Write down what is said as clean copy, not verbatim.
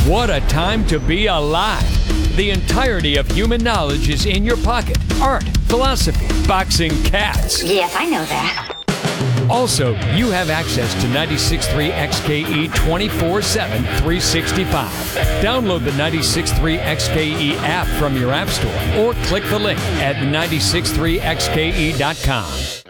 What a time to be alive. The entirety of human knowledge is in your pocket. Art, philosophy, boxing, cats. Yes, I know that. Also, you have access to 96.3 XKE 24/7, 365. Download the 96.3 XKE app from your app store or click the link at 96.3xke.com.